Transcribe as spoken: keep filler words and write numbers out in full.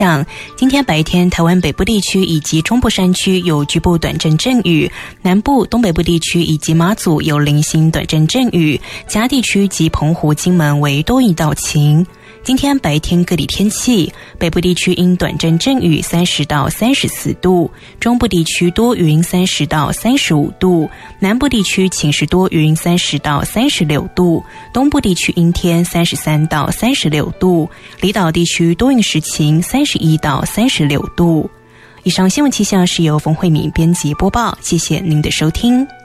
今天白天台湾北部地区以及中部山区有局部短暂阵雨，南部东北部地区以及马祖有零星短暂阵雨，其他地区及澎湖金门为多云到晴。今天白天各地天气，北部地区因短暂阵雨三十到三十四度，中部地区多云三十到三十五度，南部地区晴时多云三十到三十六度，东部地区阴天三十三到三十六度，离岛地区多云时晴三十一到三十六度。以上新闻气象是由冯慧敏编辑播报，谢谢您的收听。